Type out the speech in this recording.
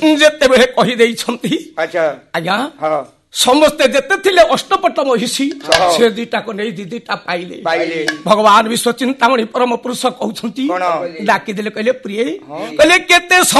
ଯେତେବେଳେ କହିଦେଇଛନ୍ତି ଆଚ୍ଛା ଆଜ୍ଞା ହଁ ସମସ୍ତେ ଯେତେ ଥିଲେ ଅଷ୍ଟପଟ ମହିଷୀ ସେ ଦିଟାକୁ ନେଇ ଦିଦିଟା ପାଇଲେ ପାଇଲେ ଭଗବାନ ବିଶ୍ୱ ଚିନ୍ତାମଣି ପରମ ପୁରୁଷ କହୁଛନ୍ତି କଣ? ଡାକିଦେଲେ କହିଲେ ପ୍ରିୟ କହିଲେ କେତେ